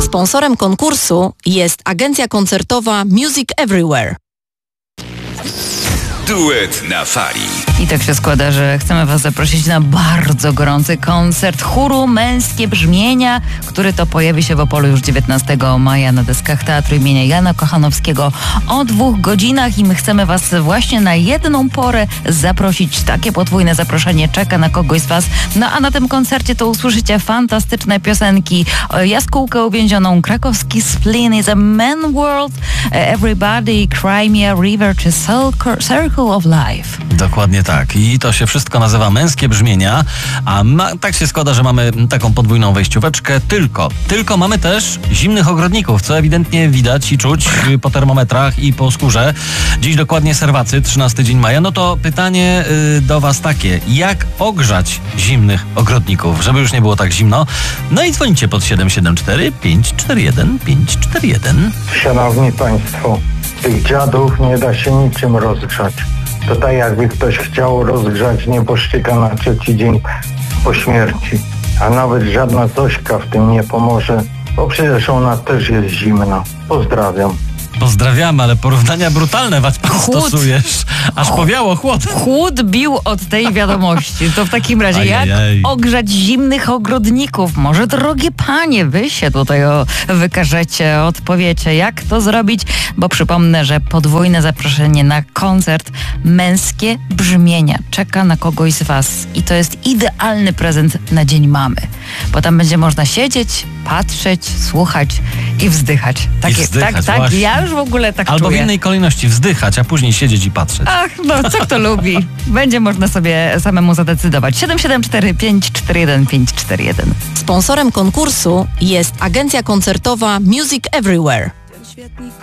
Sponsorem konkursu jest agencja koncertowa Music Everywhere. Duet na fali. I tak się składa, że chcemy Was zaprosić na bardzo gorący koncert chóru Męskie Brzmienia, który to pojawi się w Opolu już 19 maja na deskach Teatru imienia Jana Kochanowskiego o 2 godzinach i my chcemy Was właśnie na jedną porę zaprosić. Takie podwójne zaproszenie czeka na kogoś z Was. No a na tym koncercie to usłyszycie fantastyczne piosenki. Jaskółkę uwięzioną, krakowski Splin is a Man World, Everybody, Cry Me a River czy Circle of Life. Dokładnie tak. I to się wszystko nazywa Męskie Brzmienia, a tak się składa, że mamy taką podwójną wejścióweczkę. Tylko mamy też zimnych ogrodników, co ewidentnie widać i czuć po termometrach i po skórze. Dziś dokładnie serwacy, 13 dzień maja. No to pytanie do Was takie. Jak ogrzać zimnych ogrodników, żeby już nie było tak zimno? No i dzwonicie pod 774 541 541. Szanowni Państwo, tych dziadów nie da się niczym rozgrzać. To tak jakby ktoś chciał rozgrzać nieboszczyka na 3. dzień po śmierci. A nawet żadna Zośka w tym nie pomoże, bo przecież ona też jest zimna. Pozdrawiam. Pozdrawiamy, ale porównania brutalne stosujesz. Aż powiało chłód. Chłód bił od tej wiadomości. To w takim razie jak ogrzać zimnych ogrodników? Może drogie panie, wy się tutaj wykażecie, odpowiecie, jak to zrobić? Bo przypomnę, że podwójne zaproszenie na koncert Męskie Brzmienia czeka na kogoś z Was. I to jest idealny prezent na Dzień Mamy. Bo tam będzie można siedzieć, patrzeć, słuchać i wzdychać. Tak, ja już w ogóle tak Albo czuję. w innej kolejności wzdychać, a później siedzieć i patrzeć. Ach, no co kto lubi. Będzie można sobie samemu zadecydować. 774 541 541. Sponsorem konkursu jest agencja koncertowa Music Everywhere.